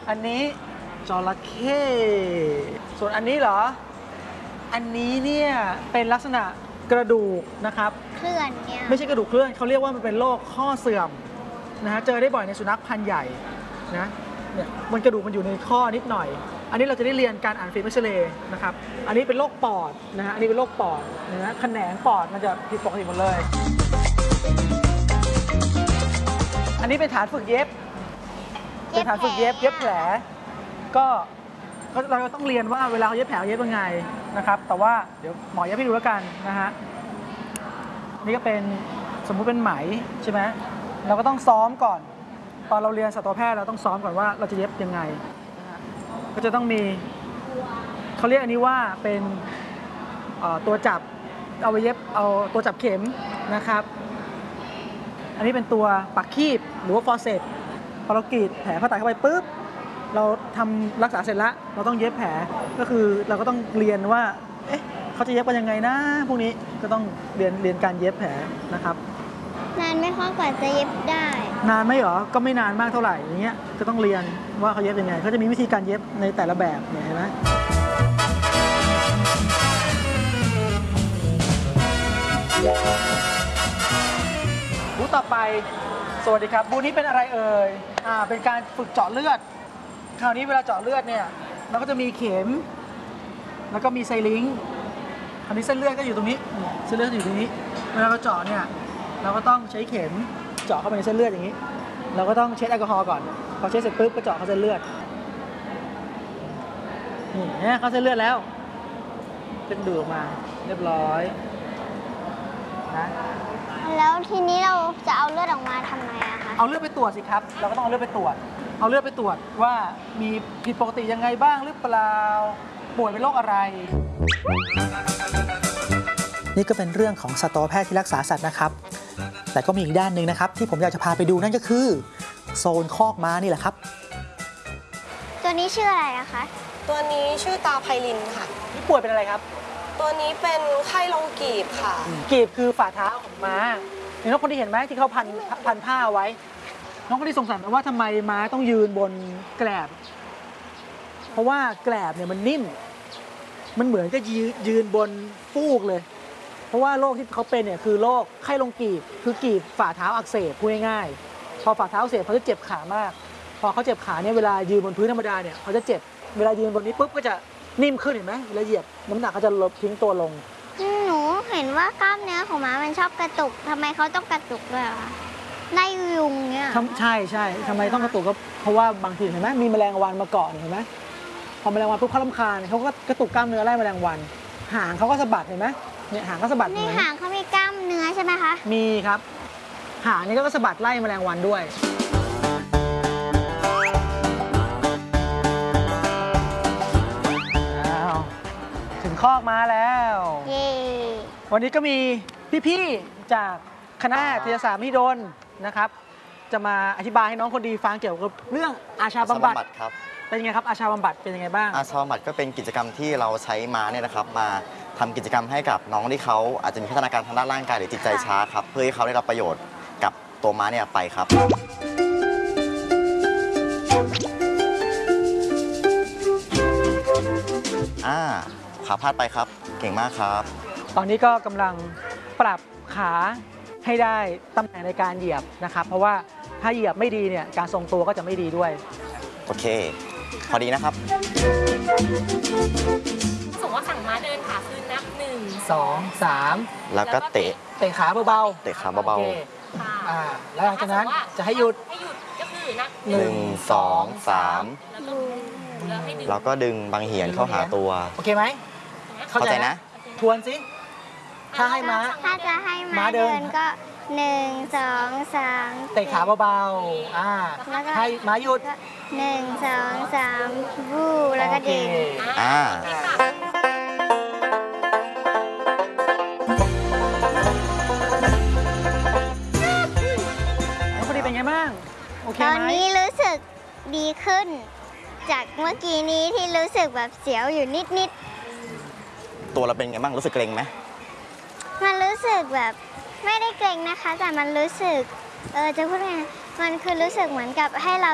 อันนี้จระเข้ส่วนอันนี้เหรออันนี้เนี่ยเป็นลักษณะกระดูกนะครับเคลื่อนเนี่ยไม่ใช่กระดูกเคลื่อนเขาเรียกว่ามันเป็นโรคข้อเสื่อมนะฮะเจอได้บ่อยในสุนัขพันธุ์ใหญ่นะเนี่ยมันกระดูกมันอยู่ในข้อนิดหน่อยอันนี้เราจะได้เรียนการอ่านฟิล์มเอ็กซเรย์นะครับอันนี้เป็นโรคปอดนะฮะอันนี้เป็นโรคปอดนะฮะแขนงปอดมันจะผิดปกติหมดเลยอันนี้เป็นฐานฝึกเย็บเป็นฐานฝึกเย็บแผลก็เราต้องเรียนว่าเวลาเขาเย็บแผลเย็บยังไงนะครับแต่ว่าเดี๋ยวหมอเย็บให้ดูแล้วกันนะฮะนี่ก็เป็นสมมุติเป็นไหมใช่ไหมเราก็ต้องซ้อมก่อนตอนเราเรียนสัตวแพทย์เราต้องซ้อมก่อนว่าเราจะเย็บยังไงก็จะต้องมีเขาเรียกอันนี้ว่าเป็นตัวจับเอาไปเย็บเอาตัวจับเข็มนะครับอันนี้เป็นตัวปักคีบหรือว่าฟอร์เซปพอเรากรีดแผลผ่าตัดเข้าไปปุ๊บเราทำรักษาเสร็จแล้วเราต้องเย็บแผลก็คือเราก็ต้องเรียนว่าเอ๊ะเขาจะเย็บกันยังไงนะพวกนี้ก็ต้องเรียนการเย็บแผลนะครับนานไหมคะกว่าจะเย็บได้นานไหมหรอก็ไม่นานมากเท่าไหร่อย่างเงี้ยก็ต้องเรียนว่าเขาเย็บยังไงเขาจะมีวิธีการเย็บในแต่ละแบบเนี่ยเห็นไหมบูธต่อไปสวัสดีครับบูธนี้เป็นอะไรเอ่ยเป็นการฝึกเจาะเลือดคราวนี้เวลาเจาะเลือดเนี่ยเราก็จะมีเข็มแล้วก็มีไซลิงค์คราวนี้เส้นเลือดก็อยู่ตรงนี้เส้นเลือดอยู่ตรงนี้เวลาเราเจาะเนี่ยเราก็ต้องใช้เข็มเจาะเข้าไปในเส้นเลือดอย่างนี้เราก็ต้องเช็ดแอลกอฮอล์ก่อนพอเช็ดเสร็จปุ๊บก็เจาะเข้าเส้นเลือดนี่เข้าเส้นเลือดแล้วเป็นดูดออกมาเรียบร้อยนะแล้วทีนี้เราจะเอาเลือดออกมาทำไงอะคะเอาเลือดไปตรวจสิครับเราก็ต้องเอาเลือดไปตรวจว่ามีผิดปกติยังไงบ้างหรือเปล่าป่วยเป็นโรคอะไรนี่ก็เป็นเรื่องของสัตวแพทย์ที่รักษาสัตว์นะครับแต่ก็มีอีกด้านหนึ่งนะครับที่ผมอยากจะพาไปดูนั่นก็คือโซนคอกม้านี่แหละครับตัวนี้ชื่ออะไรนะคะตัวนี้ชื่อตาไพลินค่ะนี่ป่วยเป็นอะไรครับตัวนี้เป็นไข้ลงกีบค่ะกีบคือฝ่าเท้าของม้าเห็นน้องคนที่เห็นไหมที่เขาพันผ้าไว้น้องคนที่สงสัยว่าทำไมม้าต้องยืนบนแกลบเพราะว่าแกลบเนี่ยมันนิ่มมันเหมือนกับยืนบนฟูกเลยเพราะว่าโรคที่เขาเป็นเนี่ยคือโรคไข้ลงกีบคือกีบฝ่าเท้าอักเสบพูดง่ายๆพอฝ่าเท้าอักเสบเขาจะเจ็บขามากพอเขาเจ็บขาเนี่ยเวลายืนบนพื้นธรรมดาเนี่ยเขาจะเจ็บเวลายืนบนนี้ปุ๊บก็จะนิ่มขึ้นเห็นไหมเวลาเหยียบน้ำหนักก็จะลดทิ้งตัวลงหนูเห็นว่ากล้ามเนื้อของม้ามันชอบกระตุกทำไมเขาต้องกระตุกด้วยคะไล่ยุงเนี่ยใช่ทำไมต้องกระตุกก็เพราะว่าบางทีเห็นไหมมีแมลงวันมาเกาะเห็นไหมพอแมลงวันปุ๊บเขารำคาญเขาก็กระตุกกล้ามเนื้อไล่แมลงวันหางเขาก็สะบัดเห็นไหมเนี่ยหางก็สะบัดนี่หางเขามีกล้ามเนื้อใช่ไหมคะมีครับหางนี่ก็สะบัดไล่แมลงวันด้วยถึงคอกมาแล้วเย้วันนี้ก็มีพี่ๆจากคณะแพทยศาสตร์มหิดลนะครับจะมาอธิบายให้น้องคนดีฟังเกี่ยวกับเรื่องอาชาบำบัดครับเป็นยังไงครับอาชาบำบัดเป็นยังไงบ้างอาชาบำบัดก็เป็นกิจกรรมที่เราใช้ม้าเนี่ยนะครับมาทำกิจกรรมให้กับน้องที่เขาอาจจะมีพัฒนาการทางด้านร่างกายหรือจิตใจช้าครับเพื่อให้เขาได้รับประโยชน์กับตัวม้าเนี่ยไปครับขาพาดไปครับเก่งมากครับตอนนี้ก็กำลังปรับขาให้ได้ตำแหน่งในการเหยียบนะครับเพราะว่าถ้าเหยียบไม่ดีเนี่ยการทรงตัวก็จะไม่ดีด้วยโอเคพอดีนะครับสมมติว่าสั่งม้าเดินขาขึ้นนับ1 2 3 แล้วก็เตะขาเบาๆเตะขาเบาๆแล้วหลังจากนั้นจะให้หยุดก็คือนับ 1 2 3แล้วก็ดึงบางเหียนเข้าหาตัวโอเคไหมเข้าใจนะทวนสิถ้าให้ม้าถ้าจะให้ม้าเดินก็1 2 3 เตะขาเบาๆให้ม้าหยุด 1 2 3วู้แล้วก็ดึงน้องพอดีเป็นไงบ้างโอเคไหมตอนนี้รู้สึกดีขึ้นจากเมื่อกี้นี้ที่รู้สึกแบบเสียวอยู่นิดตัวเราเป็นไงบ้างรู้สึกเกร็งไหมมันรู้สึกแบบไม่ได้เกร็งนะคะแต่มันรู้สึกจะพูดไงมันคือรู้สึกเหมือนกับให้เรา